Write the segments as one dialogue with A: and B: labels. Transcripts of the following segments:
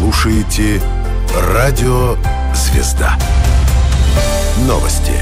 A: слушаете Радио Звезда. Новости.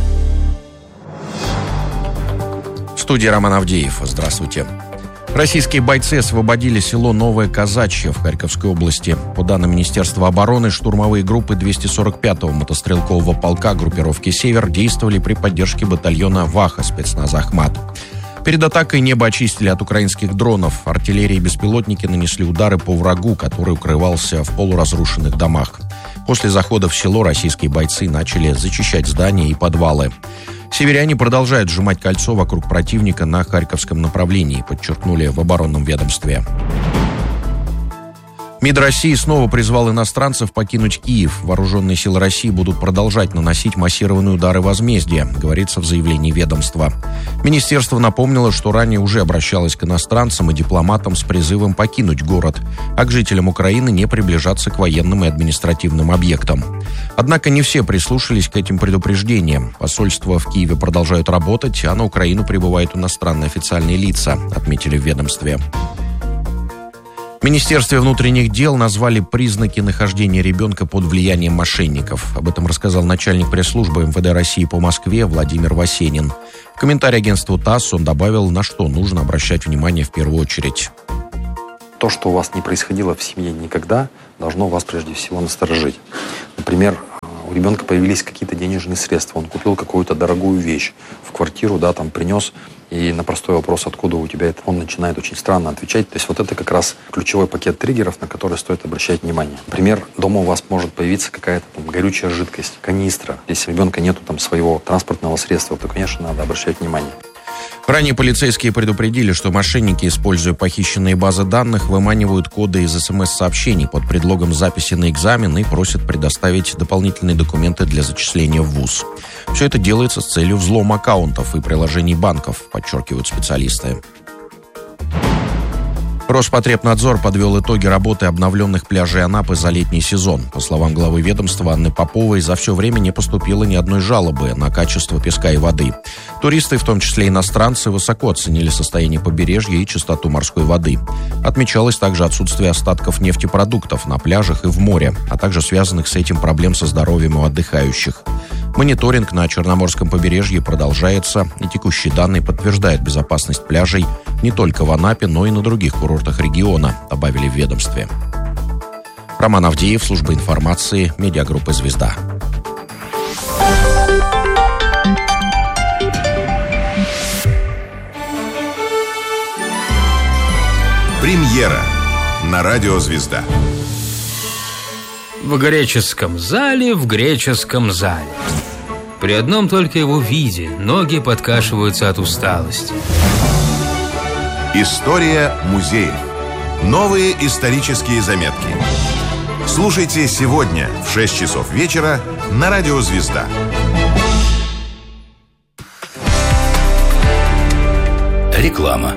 B: В студии Роман Авдеев. Здравствуйте. Российские бойцы освободили село Новое Казачье в Харьковской области. По данным Министерства обороны, штурмовые группы 245-го мотострелкового полка группировки «Север» действовали при поддержке батальона «Ваха» спецназа «Ахмат». Перед атакой небо очистили от украинских дронов. Артиллерия и беспилотники нанесли удары по врагу, который укрывался в полуразрушенных домах. После захода в село российские бойцы начали зачищать здания и подвалы. Северяне продолжают сжимать кольцо вокруг противника на Харьковском направлении, подчеркнули в оборонном ведомстве. МИД России снова призвал иностранцев покинуть Киев. Вооруженные силы России будут продолжать наносить массированные удары возмездия, говорится в заявлении ведомства. Министерство напомнило, что ранее уже обращалось к иностранцам и дипломатам с призывом покинуть город, а к жителям Украины не приближаться к военным и административным объектам. Однако не все прислушались к этим предупреждениям. Посольства в Киеве продолжают работать, а на Украину прибывают иностранные официальные лица, отметили в ведомстве. В Министерстве внутренних дел назвали признаки нахождения ребенка под влиянием мошенников. Об этом рассказал начальник пресс-службы МВД России по Москве Владимир Васенин. В комментарии агентству ТАСС он добавил, на что нужно обращать внимание в первую очередь.
C: То, что у вас не происходило в семье никогда, должно вас прежде всего насторожить. Например, у ребенка появились какие-то денежные средства, он купил какую-то дорогую вещь в квартиру, принес, и на простой вопрос, откуда у тебя это, он начинает очень странно отвечать. То есть вот это как раз ключевой пакет триггеров, на который стоит обращать внимание. Например, дома у вас может появиться какая-то горючая жидкость, канистра. Если у ребенка нету своего транспортного средства, то, конечно, надо обращать внимание.
B: Ранее полицейские предупредили, что мошенники, используя похищенные базы данных, выманивают коды из СМС-сообщений под предлогом записи на экзамен и просят предоставить дополнительные документы для зачисления в вуз. Все это делается с целью взлома аккаунтов и приложений банков, подчеркивают специалисты. Роспотребнадзор подвел итоги работы обновленных пляжей Анапы за летний сезон. По словам главы ведомства Анны Поповой, за все время не поступило ни одной жалобы на качество песка и воды. Туристы, в том числе иностранцы, высоко оценили состояние побережья и чистоту морской воды. Отмечалось также отсутствие остатков нефтепродуктов на пляжах и в море, а также связанных с этим проблем со здоровьем у отдыхающих. Мониторинг на Черноморском побережье продолжается, и текущие данные подтверждают безопасность пляжей не только в Анапе, но и на других курортах региона, добавили в ведомстве. Роман Авдеев, служба информации, медиагруппа «Звезда».
A: Премьера на Радио Звезда.
D: В греческом зале, При одном только его виде ноги подкашиваются от усталости.
A: История музеев. Новые исторические заметки. Слушайте сегодня в 6 часов вечера на Радио Звезда.
E: Реклама.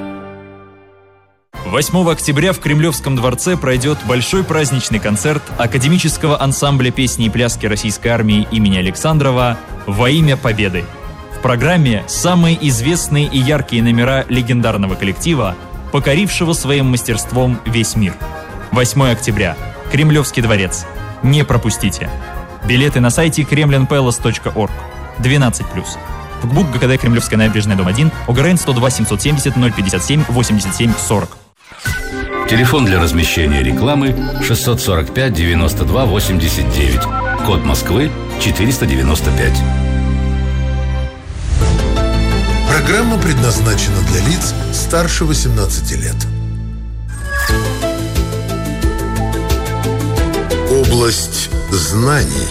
F: 8 октября в Кремлевском дворце пройдет большой праздничный концерт академического ансамбля песни и пляски Российской армии имени Александрова «Во имя Победы». В программе самые известные и яркие номера легендарного коллектива, покорившего своим мастерством весь мир. 8 октября. Кремлевский дворец. Не пропустите. Билеты на сайте kremlinpalace.org. 12+. ФКБУК ГКД Кремлевская набережная, дом 1, ОГРН 102 770 057 87 40.
E: Телефон для размещения рекламы 645 92 89. Код Москвы 495.
G: Программа предназначена для лиц старше 18 лет. Область знаний.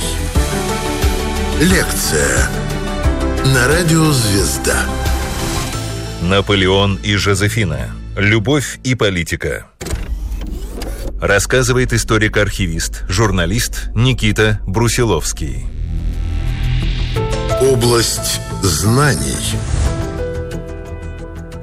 G: Лекция на Радио Звезда.
H: Наполеон и Жозефина. Любовь и политика. Рассказывает историк-архивист, журналист Никита Брусиловский.
G: Область знаний.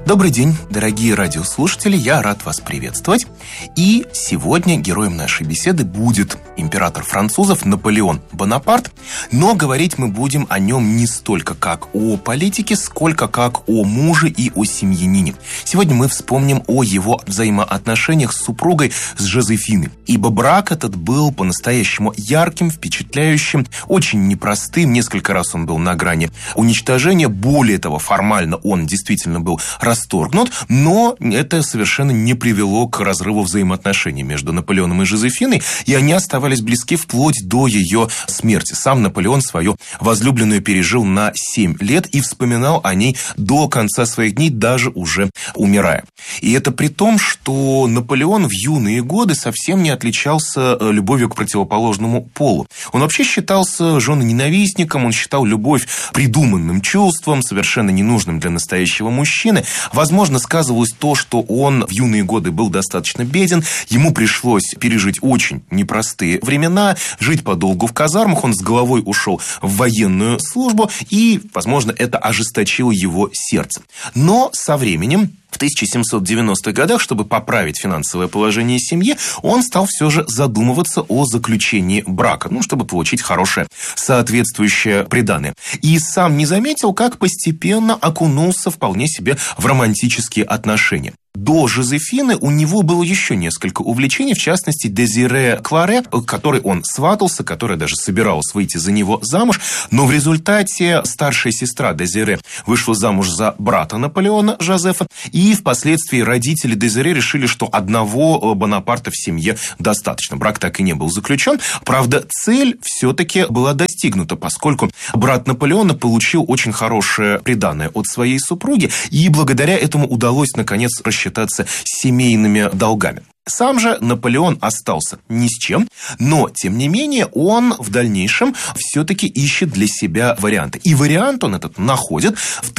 I: Добрый день, дорогие радиослушатели, я рад вас приветствовать. И сегодня героем нашей беседы будет император французов Наполеон Бонапарт. Но говорить мы будем о нем не столько как о политике, сколько как о муже и о семьянине. Сегодня мы вспомним о его взаимоотношениях с супругой, с Жозефиной. Ибо брак этот был по-настоящему ярким, впечатляющим, очень непростым. Несколько раз он был на грани уничтожения. Более того, формально он действительно был расторгнут, но это совершенно не привело к разрыву взаимоотношений между Наполеоном и Жозефиной, и они оставались близки вплоть до ее смерти. Сам Наполеон свою возлюбленную пережил на 7 лет и вспоминал о ней до конца своих дней, даже уже умирая. И это при том, что Наполеон в юные годы совсем не отличался любовью к противоположному полу. Он вообще считался женоненавистником, он считал любовь придуманным чувством, совершенно ненужным для настоящего мужчины. Возможно, сказывалось то, что он в юные годы был достаточно беден, ему пришлось пережить очень непростые времена, жить подолгу в казармах, он с головой ушел в военную службу, и, возможно, это ожесточило его сердце. Но со временем, в 1790-х годах, чтобы поправить финансовое положение семьи, он стал все же задумываться о заключении брака, чтобы получить хорошее соответствующее приданое. И сам не заметил, как постепенно окунулся вполне себе в романтические отношения. До Жозефины у него было еще несколько увлечений, в частности, Дезире Кларе, к которой он сватался, которая даже собиралась выйти за него замуж, но в результате старшая сестра Дезире вышла замуж за брата Наполеона, Жозефа, и впоследствии родители Дезире решили, что одного Бонапарта в семье достаточно. Брак так и не был заключен. Правда, цель все-таки была достигнута, поскольку брат Наполеона получил очень хорошее приданое от своей супруги, и благодаря этому удалось, наконец, рассчитаться с семейными долгами. Сам же Наполеон остался ни с чем, но, тем не менее, он в дальнейшем все-таки ищет для себя варианты. И вариант он этот находит в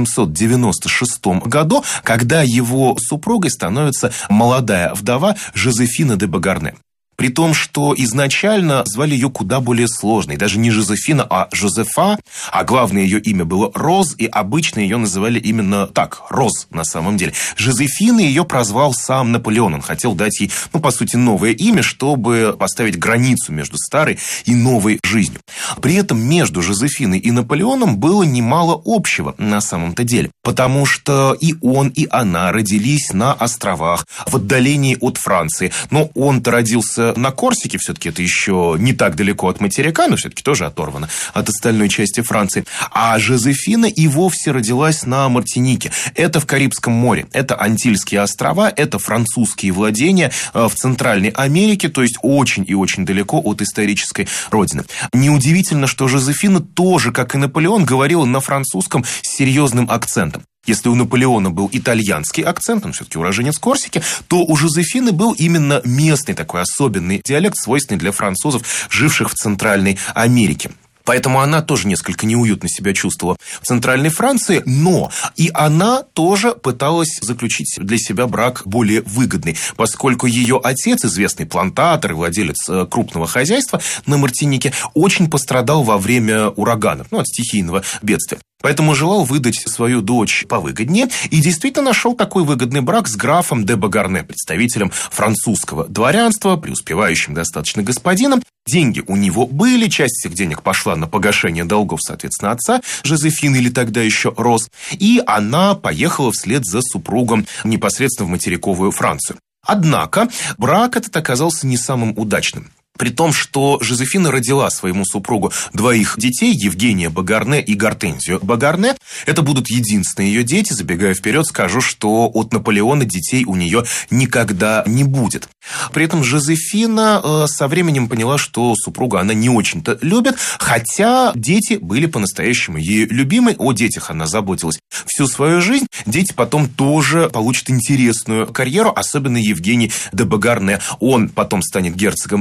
I: 1796 году, когда его супругой становится молодая вдова Жозефина де Багарне. При том, что изначально звали ее куда более сложной. Даже не Жозефина, а Жозефа. А главное ее имя было Роз, и обычно ее называли именно так, Роз на самом деле. Жозефина ее прозвал сам Наполеон. Он хотел дать ей, по сути, новое имя, чтобы поставить границу между старой и новой жизнью. При этом между Жозефиной и Наполеоном было немало общего на самом-то деле. Потому что и он, и она родились на островах, в отдалении от Франции. Но он-то родился на Корсике, все-таки это еще не так далеко от материка, но все-таки тоже оторвано от остальной части Франции. А Жозефина и вовсе родилась на Мартинике. Это в Карибском море, это Антильские острова, это французские владения в Центральной Америке, то есть очень и очень далеко от исторической родины. Неудивительно, что Жозефина тоже, как и Наполеон, говорила на французском с серьезным акцентом. Если у Наполеона был итальянский акцент, он все-таки уроженец Корсики, то у Жозефины был именно местный такой особенный диалект, свойственный для французов, живших в Центральной Америке. Поэтому она тоже несколько неуютно себя чувствовала в Центральной Франции, но и она тоже пыталась заключить для себя брак более выгодный, поскольку ее отец, известный плантатор и владелец крупного хозяйства на Мартинике, очень пострадал во время ураганов, от стихийного бедствия. Поэтому желал выдать свою дочь повыгоднее и действительно нашел такой выгодный брак с графом де Багарне, представителем французского дворянства, преуспевающим достаточно господином. Деньги у него были, часть этих денег пошла на погашение долгов, соответственно, отца Жозефины, или тогда еще Роз, и она поехала вслед за супругом непосредственно в материковую Францию. Однако брак этот оказался не самым удачным. При том, что Жозефина родила своему супругу двоих детей, Евгения Багарне и Гортензию Багарне. Это будут единственные ее дети. Забегая вперед, скажу, что от Наполеона детей у нее никогда не будет. При этом Жозефина со временем поняла, что супруга она не очень-то любит, хотя дети были по-настоящему ею любимы. О детях она заботилась всю свою жизнь. Дети потом тоже получат интересную карьеру, особенно Евгений де Багарне. Он потом станет герцогом Лейхтенбергским,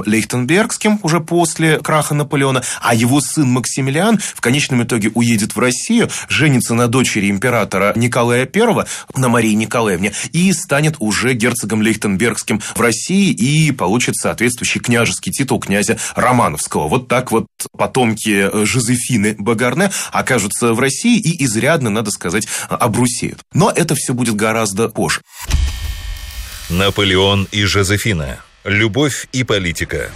I: Лихтенбергским уже после краха Наполеона, а его сын Максимилиан в конечном итоге уедет в Россию, женится на дочери императора Николая I, на Марии Николаевне, и станет уже герцогом Лихтенбергским в России и получит соответствующий княжеский титул князя Романовского. Вот так вот потомки Жозефины Багарне окажутся в России и изрядно, надо сказать, обрусеют. Но это все будет гораздо позже.
H: Наполеон и Жозефина. Любовь и политика.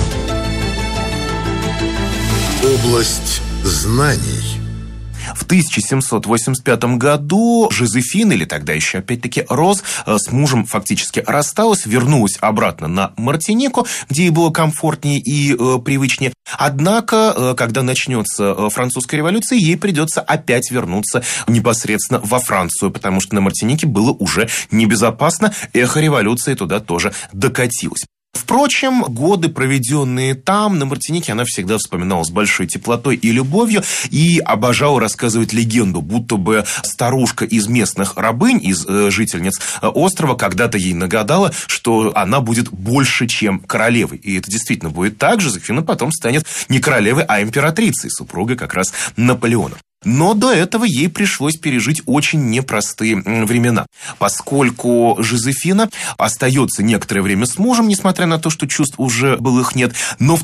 G: Область знаний.
I: В 1785 году Жозефина, или тогда еще опять-таки Роз, с мужем фактически рассталась, вернулась обратно на Мартинику, где ей было комфортнее и привычнее. Однако, когда начнется французская революция, ей придется опять вернуться непосредственно во Францию, потому что на Мартинике было уже небезопасно, эхо революции туда тоже докатилось. Впрочем, годы, проведенные там, на Мартинике, она всегда вспоминала с большой теплотой и любовью и обожала рассказывать легенду, будто бы старушка из местных рабынь, из жительниц острова, когда-то ей нагадала, что она будет больше, чем королевой. И это действительно будет так. Жозефина потом станет не королевой, а императрицей, супругой как раз Наполеона. Но до этого ей пришлось пережить очень непростые времена, поскольку Жозефина остается некоторое время с мужем, несмотря на то, что чувств уже былых нет, но в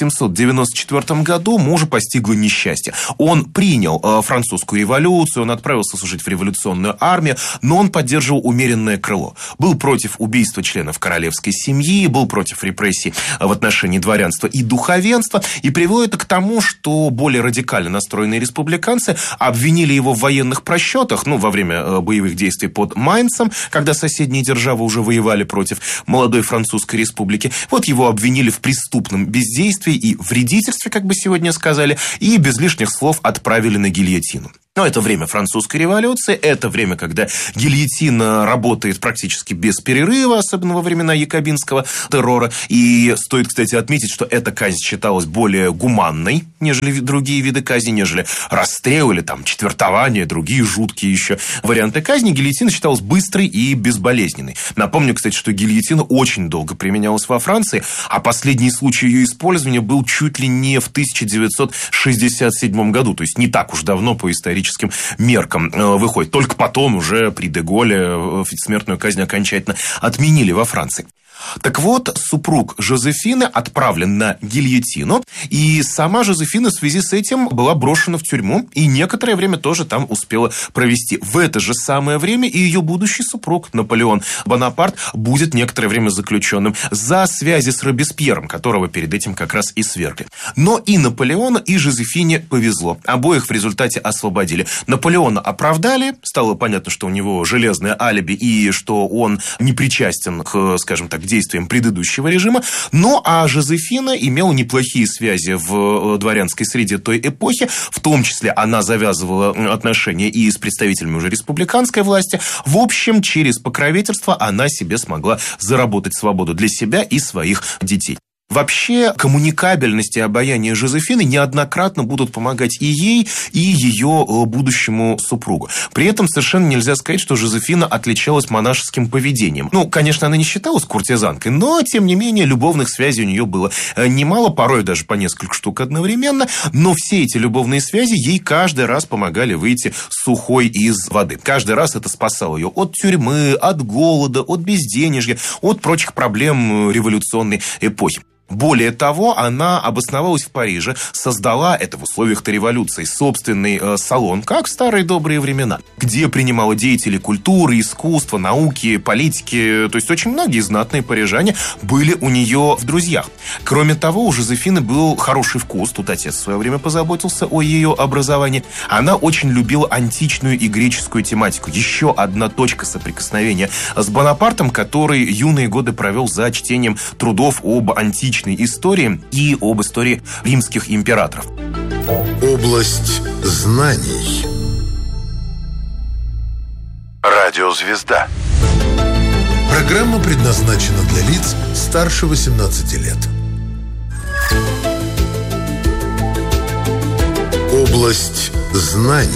I: 1794 году мужа постигло несчастье. Он принял французскую революцию, он отправился служить в революционную армию, но он поддерживал умеренное крыло. Был против убийства членов королевской семьи, был против репрессий в отношении дворянства и духовенства, и привело это к тому, что более радикально настроенные республиканцы обвинили его в военных просчетах, во время боевых действий под Майнцем, когда соседние державы уже воевали против молодой французской республики. Вот его обвинили в преступном бездействии и вредительстве, как бы сегодня сказали, и без лишних слов отправили на гильотину. Но это время французской революции, это время, когда гильотина работает практически без перерыва, особенно во времена якобинского террора. И стоит, кстати, отметить, что эта казнь считалась более гуманной, нежели другие виды казни, нежели расстрел или четвертование, другие жуткие еще варианты казни. Гильотина считалась быстрой и безболезненной. Напомню, кстати, что гильотина очень долго применялась во Франции, а последний случай ее использования был чуть ли не в 1967 году, то есть не так уж давно по историческим меркам выходит. Только потом уже при де Голле смертную казнь окончательно отменили во Франции. Так вот, супруг Жозефины отправлен на гильотину, и сама Жозефина в связи с этим была брошена в тюрьму, и некоторое время тоже там успела провести. В это же самое время и ее будущий супруг Наполеон Бонапарт будет некоторое время заключенным за связи с Робеспьером, которого перед этим как раз и свергли. Но и Наполеону, и Жозефине повезло. Обоих в результате освободили. Наполеона оправдали, стало понятно, что у него железное алиби, и что он не причастен к, скажем так, действиям предыдущего режима. Ну, а Жозефина имела неплохие связи в дворянской среде той эпохи. В том числе она завязывала отношения и с представителями уже республиканской власти. В общем, через покровительство она себе смогла заработать свободу для себя и своих детей. Вообще, коммуникабельность и обаяние Жозефины неоднократно будут помогать и ей, и ее будущему супругу. При этом совершенно нельзя сказать, что Жозефина отличалась монашеским поведением. Конечно, она не считалась куртизанкой, но, тем не менее, любовных связей у нее было немало, порой даже по несколько штук одновременно, но все эти любовные связи ей каждый раз помогали выйти сухой из воды. Каждый раз это спасало ее от тюрьмы, от голода, от безденежья, от прочих проблем революционной эпохи. Более того, она обосновалась в Париже, создала, это в условиях революции, собственный салон, как в старые добрые времена, где принимала деятелей культуры, искусства, науки, политики, то есть очень многие знатные парижане были у нее в друзьях. Кроме того, у Жозефины был хороший вкус, тут отец в свое время позаботился о ее образовании. Она очень любила античную и греческую тематику. Еще одна точка соприкосновения с Бонапартом, который юные годы провел за чтением трудов об античной истории и об истории римских императоров.
G: Область знаний. Радиозвезда. Программа предназначена для лиц старше 18 лет. Область знаний.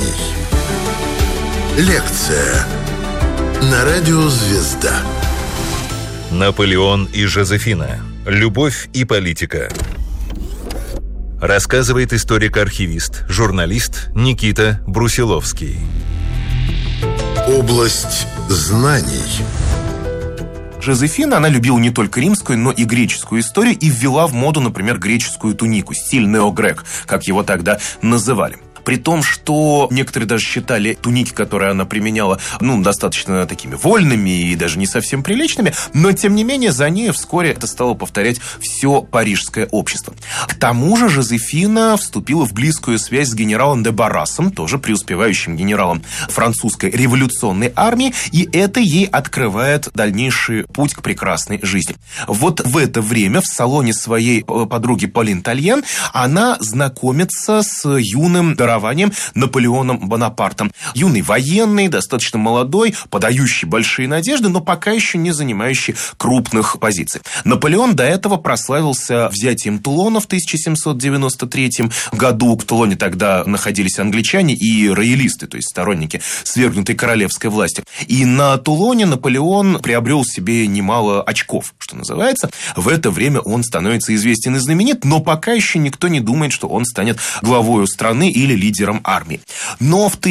G: Лекция на радиозвезда.
H: Наполеон и Жозефина. Любовь и политика. Рассказывает историк-архивист, журналист Никита Брусиловский.
G: Область знаний.
I: Жозефина, она любила не только римскую, но и греческую историю и ввела в моду, например, греческую тунику, стиль неогрек, как его тогда называли. При том, что некоторые даже считали туники, которые она применяла, достаточно такими вольными и даже не совсем приличными, но, тем не менее, за ней вскоре это стало повторять все парижское общество. К тому же Жозефина вступила в близкую связь с генералом де Баррасом, тоже преуспевающим генералом французской революционной армии, и это ей открывает дальнейший путь к прекрасной жизни. Вот в это время в салоне своей подруги Полин Тальен она знакомится с юным Наполеоном Бонапартом. Юный военный, достаточно молодой, подающий большие надежды, но пока еще не занимающий крупных позиций. Наполеон до этого прославился взятием Тулона в 1793 году. В Тулоне тогда находились англичане и роялисты, то есть сторонники свергнутой королевской власти. И на Тулоне Наполеон приобрел себе немало очков, что называется. В это время он становится известен и знаменит, но пока еще никто не думает, что он станет главой страны или лидером армии. Но в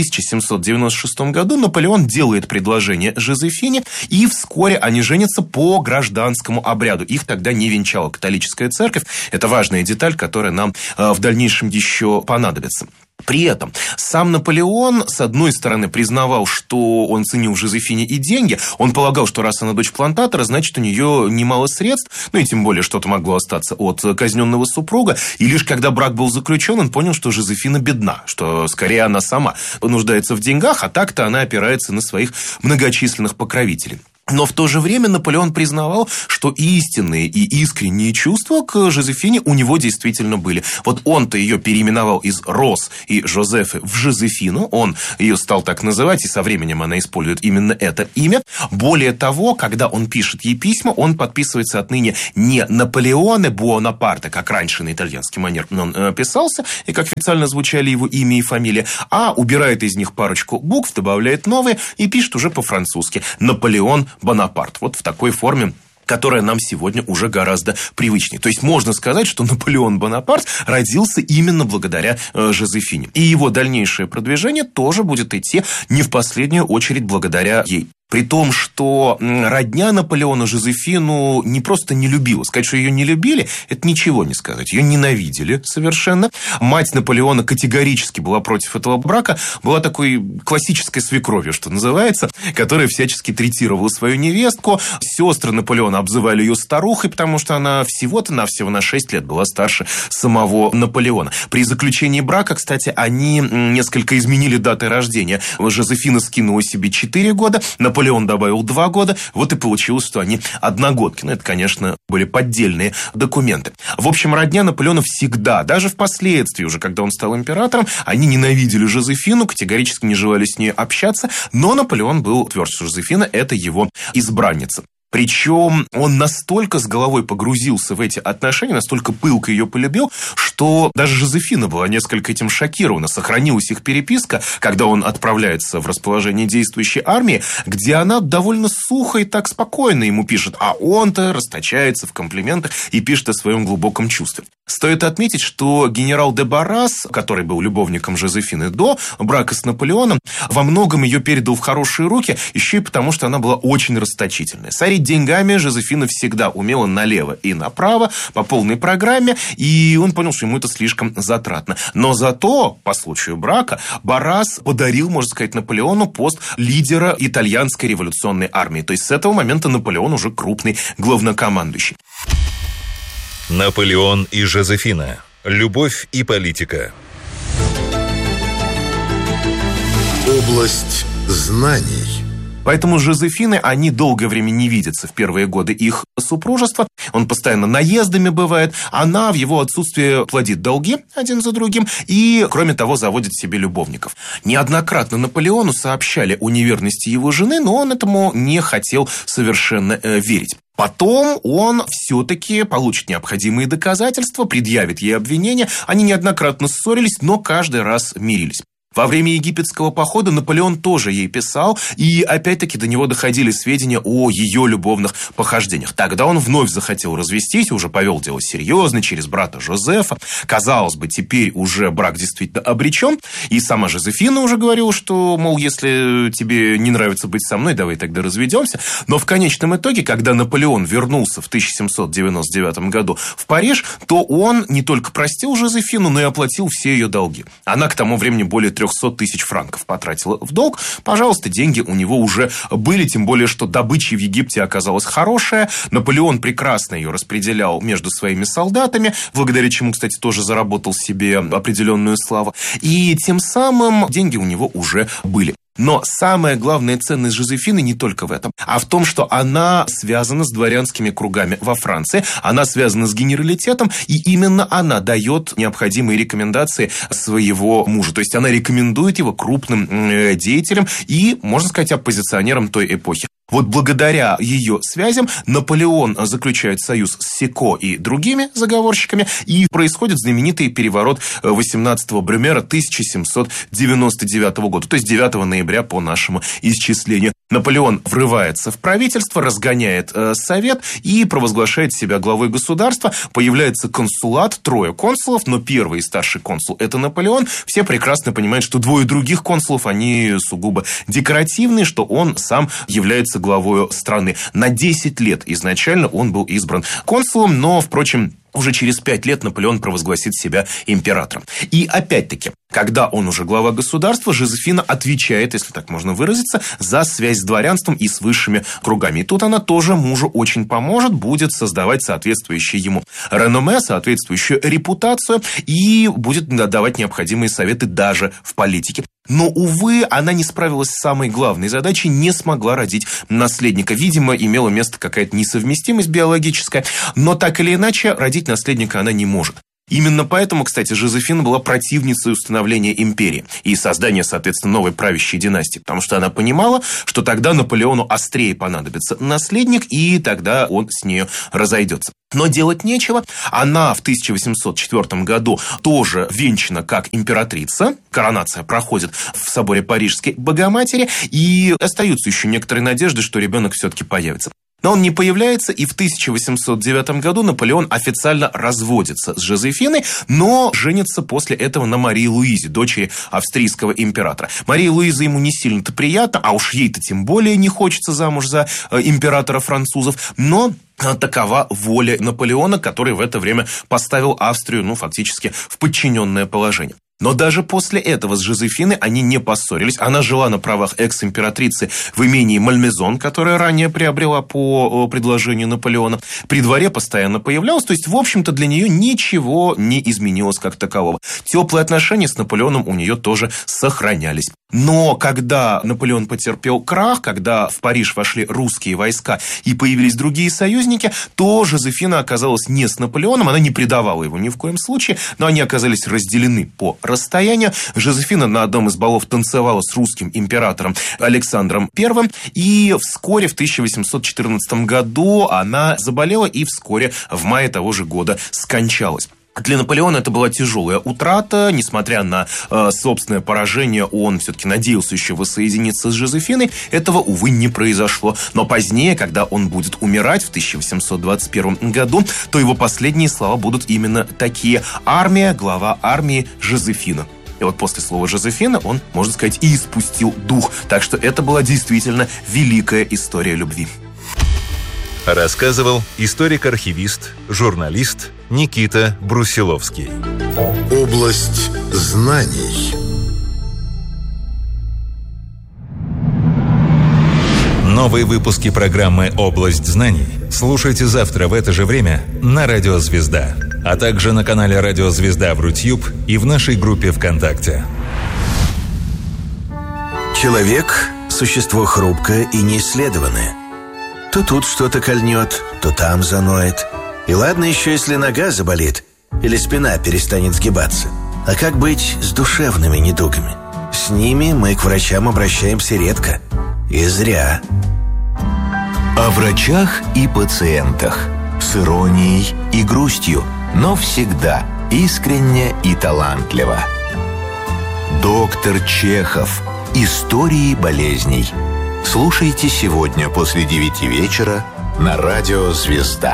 I: 1796 году Наполеон делает предложение Жозефине, и вскоре они женятся по гражданскому обряду. Их тогда не венчала католическая церковь. Это важная деталь, которая нам в дальнейшем еще понадобится. При этом сам Наполеон, с одной стороны, признавал, что он ценил в Жозефине и деньги. Он полагал, что раз она дочь плантатора, значит, у нее немало средств, и тем более что-то могло остаться от казненного супруга. И лишь когда брак был заключен, он понял, что Жозефина бедна, что скорее она сама нуждается в деньгах, а так-то она опирается на своих многочисленных покровителей. Но в то же время Наполеон признавал, что истинные и искренние чувства к Жозефине у него действительно были. Вот он-то ее переименовал из Роз и Жозефы в Жозефину. Он ее стал так называть, и со временем она использует именно это имя. Более того, когда он пишет ей письма, он подписывается отныне не Наполеоне Буонапарте, как раньше на итальянский манер он писался, и как официально звучали его имя и фамилия, а убирает из них парочку букв, добавляет новые и пишет уже по-французски Наполеон Бонапарт. Вот в такой форме, которая нам сегодня уже гораздо привычнее. То есть можно сказать, что Наполеон Бонапарт родился именно благодаря Жозефине. И его дальнейшее продвижение тоже будет идти не в последнюю очередь благодаря ей. При том, что родня Наполеона Жозефину не просто не любила. Сказать, что ее не любили, это ничего не сказать. Ее ненавидели совершенно. Мать Наполеона категорически была против этого брака. Была такой классической свекровью, что называется, которая всячески третировала свою невестку. Сестры Наполеона обзывали ее старухой, потому что она всего-то навсего на 6 лет была старше самого Наполеона. При заключении брака, кстати, они несколько изменили даты рождения. Жозефина скинула себе 4 года, Наполеон добавил 2 года, вот и получилось, что они одногодки. Но это, конечно, были поддельные документы. В общем, родня Наполеона всегда, даже впоследствии уже, когда он стал императором, они ненавидели Жозефину, категорически не желали с ней общаться, но Наполеон был тверд, что Жозефина – это его избранница. Причем он настолько с головой погрузился в эти отношения, настолько пылко ее полюбил, что даже Жозефина была несколько этим шокирована. Сохранилась их переписка, когда он отправляется в расположение действующей армии, где она довольно сухо и так спокойно ему пишет, а он-то расточается в комплиментах и пишет о своем глубоком чувстве. Стоит отметить, что генерал де Баррас, который был любовником Жозефины до брака с Наполеоном, во многом ее передал в хорошие руки, еще и потому, что она была очень расточительная. Сорить деньгами Жозефина всегда умела налево и направо, по полной программе, и он понял, что ему это слишком затратно. Но зато, по случаю брака, Баррас подарил, можно сказать, Наполеону пост лидера итальянской революционной армии. То есть с этого момента Наполеон уже крупный главнокомандующий.
H: Наполеон и Жозефина. Любовь и политика.
G: Область знаний.
I: Поэтому с Жозефиной они долгое время не видятся в первые годы их супружества. Он постоянно наездами бывает. Она в его отсутствие платит долги один за другим и, кроме того, заводит себе любовников. Неоднократно Наполеону сообщали о неверности его жены, но он этому не хотел совершенно верить. Потом он все-таки получит необходимые доказательства, предъявит ей обвинения. Они неоднократно ссорились, но каждый раз мирились. Во время египетского похода Наполеон тоже ей писал, и опять-таки до него доходили сведения о ее любовных похождениях. Тогда он вновь захотел развестись, уже повел дело серьезно, через брата Жозефа. Казалось бы, теперь уже брак действительно обречен, и сама Жозефина уже говорила, что, мол, если тебе не нравится быть со мной, давай тогда разведемся. Но в конечном итоге, когда Наполеон вернулся в 1799 году в Париж, то он не только простил Жозефину, но и оплатил все ее долги. Она к тому времени более 300 тысяч франков потратила в долг. Пожалуйста, деньги у него уже были, тем более, что добыча в Египте оказалась хорошая. Наполеон прекрасно ее распределял между своими солдатами, благодаря чему, кстати, тоже заработал себе определенную славу. И тем самым деньги у него уже были. Но самая главная ценность Жозефины не только в этом, а в том, что она связана с дворянскими кругами во Франции, она связана с генералитетом, и именно она дает необходимые рекомендации своего мужа. То есть она рекомендует его крупным деятелям и, можно сказать, оппозиционерам той эпохи. Вот благодаря ее связям Наполеон заключает союз с Сико и другими заговорщиками, и происходит знаменитый переворот 18-го Брюмера 1799 года, то есть 9 ноября по нашему исчислению. Наполеон врывается в правительство, разгоняет совет и провозглашает себя главой государства. Появляется консулат, 3 консулов, но первый и старший консул – это Наполеон. Все прекрасно понимают, что 2 других консулов, они сугубо декоративные, что он сам является главой страны. На 10 лет изначально он был избран консулом, но, впрочем, уже через 5 лет Наполеон провозгласит себя императором. И опять-таки, когда он уже глава государства, Жозефина отвечает, если так можно выразиться, за связь с дворянством и с высшими кругами. И тут она тоже мужу очень поможет, будет создавать соответствующее ему реноме, соответствующую репутацию и будет давать необходимые советы даже в политике. Но, увы, она не справилась с самой главной задачей, не смогла родить наследника. Видимо, имела место какая-то несовместимость биологическая, но так или иначе родить наследника она не может. Именно поэтому, кстати, Жозефина была противницей установления империи и создания, соответственно, новой правящей династии, потому что она понимала, что тогда Наполеону острее понадобится наследник, и тогда он с нею разойдется. Но делать нечего. Она в 1804 году тоже венчана как императрица. Коронация проходит в соборе Парижской Богоматери, и остаются еще некоторые надежды, что ребенок все-таки появится. Но он не появляется, и в 1809 году Наполеон официально разводится с Жозефиной, но женится после этого на Марии Луизе, дочери австрийского императора. Мария Луиза ему не сильно-то приятна, а уж ей-то тем более не хочется замуж за императора французов, но такова воля Наполеона, который в это время поставил Австрию, фактически в подчиненное положение. Но даже после этого с Жозефиной они не поссорились. Она жила на правах экс-императрицы в имении Мальмезон, которое ранее приобрела по предложению Наполеона. При дворе постоянно появлялась, то есть, в общем-то, для нее ничего не изменилось как такового. Теплые отношения с Наполеоном у нее тоже сохранялись. Но когда Наполеон потерпел крах, когда в Париж вошли русские войска и появились другие союзники, то Жозефина оказалась не с Наполеоном, она не предавала его ни в коем случае, но они оказались разделены по расстоянию. Жозефина на одном из балов танцевала с русским императором Александром I, и вскоре, в 1814 году, она заболела и вскоре, в мае того же года, скончалась. Для Наполеона это была тяжелая утрата. Несмотря на собственное поражение, он все-таки надеялся еще воссоединиться с Жозефиной. Этого, увы, не произошло. Но позднее, когда он будет умирать в 1821 году, то его последние слова будут именно такие: «Армия, глава армии, Жозефина». И вот после слова «Жозефина» он, можно сказать, и испустил дух. Так что это была действительно великая история любви.
H: Рассказывал историк-архивист, журналист Никита Брусиловский.
G: Область знаний.
H: Новые выпуски программы «Область знаний» слушайте завтра в это же время на Радио Звезда, а также на канале Радио Звезда в Рутьюб и в нашей группе ВКонтакте.
J: Человек – существо хрупкое и неисследованное. То тут что-то кольнет, то там заноет. И ладно еще, если нога заболит или спина перестанет сгибаться. А как быть с душевными недугами? С ними мы к врачам обращаемся редко. И зря.
K: О врачах и пациентах. С иронией и грустью, но всегда искренне и талантливо. Доктор Чехов. Истории болезней. Слушайте сегодня после 9 вечера на радио «Звезда».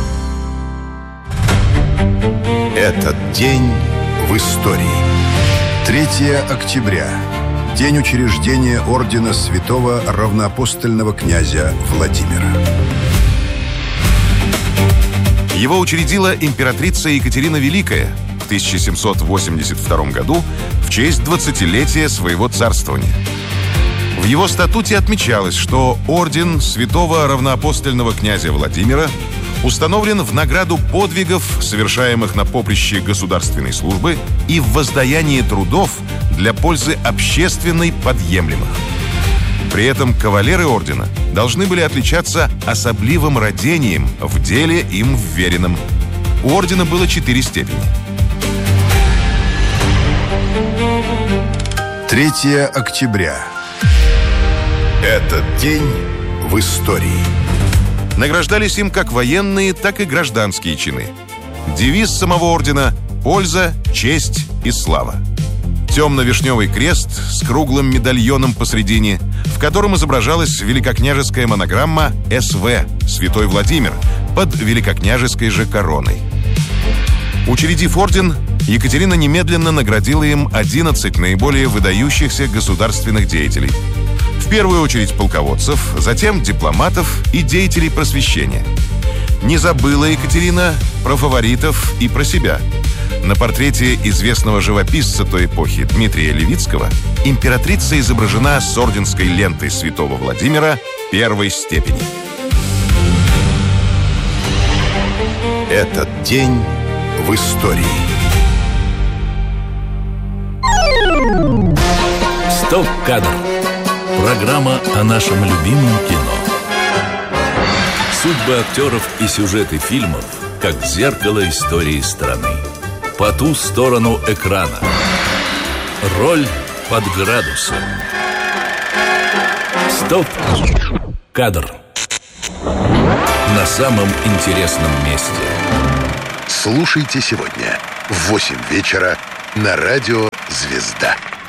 G: Этот день в истории. 3 октября. День учреждения ордена святого равноапостольного князя Владимира.
A: Его учредила императрица Екатерина Великая в 1782 году в честь 20-летия своего царствования. В его статуте отмечалось, что орден святого равноапостольного князя Владимира установлен в награду подвигов, совершаемых на поприще государственной службы и в воздаянии трудов для пользы общественной подъемлемых. При этом кавалеры ордена должны были отличаться особливым радением в деле им вверенном. У ордена было 4 степени.
G: 3 октября. Этот день в истории.
A: Награждались им как военные, так и гражданские чины. Девиз самого ордена – польза, честь и слава. Темно-вишневый крест с круглым медальоном посредине, в котором изображалась великокняжеская монограмма «СВ» «Святой Владимир» под великокняжеской же короной. Учредив орден, Екатерина немедленно наградила им 11 наиболее выдающихся государственных деятелей. В первую очередь полководцев, затем дипломатов и деятелей просвещения. Не забыла Екатерина про фаворитов и про себя. На портрете известного живописца той эпохи Дмитрия Левицкого императрица изображена с орденской лентой святого Владимира первой степени.
G: Этот день в истории.
E: Стоп-кадр. Программа о нашем любимом кино. Судьбы актеров и сюжеты фильмов, как зеркало истории страны. По ту сторону экрана. Роль под градусом. Стоп-кадр. На самом интересном месте.
G: Слушайте сегодня в 8 вечера на радио «Звезда».